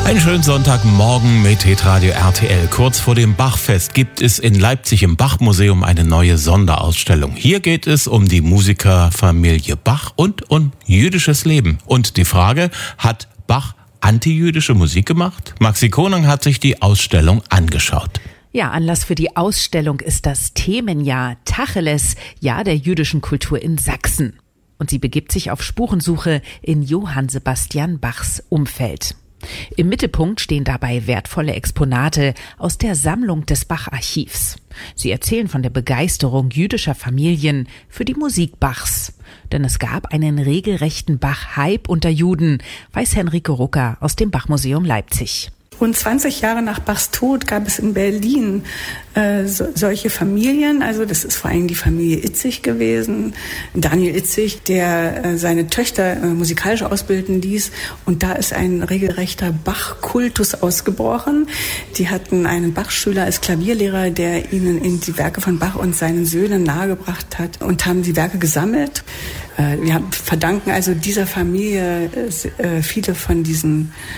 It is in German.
Einen schönen Sonntagmorgen mit Hitradio RTL. Kurz vor dem Bachfest gibt es in Leipzig im Bachmuseum eine neue Sonderausstellung. Hier geht es um die Musikerfamilie Bach und um jüdisches Leben. Und die Frage, hat Bach antijüdische Musik gemacht? Maxi Konang hat sich die Ausstellung angeschaut. Ja, Anlass für die Ausstellung ist das Themenjahr Tacheles, Jahr der jüdischen Kultur in Sachsen. Und sie begibt sich auf Spurensuche in Johann Sebastian Bachs Umfeld. Im Mittelpunkt stehen dabei wertvolle Exponate aus der Sammlung des Bach-Archivs. Sie erzählen von der Begeisterung jüdischer Familien für die Musik Bachs. Denn es gab einen regelrechten Bach-Hype unter Juden, weiß Henrike Rucker aus dem Bachmuseum Leipzig. Rund 20 Jahre nach Bachs Tod gab es in Berlin solche Familien. Also das ist vor allem die Familie Itzig gewesen. Daniel Itzig, der seine Töchter musikalisch ausbilden ließ. Und da ist ein regelrechter Bach-Kultus ausgebrochen. Die hatten einen Bach-Schüler als Klavierlehrer, der ihnen in die Werke von Bach und seinen Söhnen nahegebracht hat und haben die Werke gesammelt. Wir verdanken also dieser Familie viele von diesen